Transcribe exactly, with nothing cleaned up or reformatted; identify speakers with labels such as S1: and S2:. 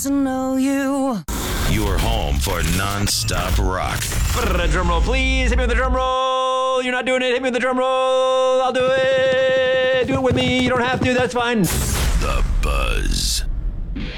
S1: to know you.
S2: Your home for non-stop rock.
S3: Drum roll, please. Hit me with the drum roll. You're not doing it. Hit me with the drum roll. I'll do it. Do it with me. You don't have to. That's fine.
S2: The Buzz.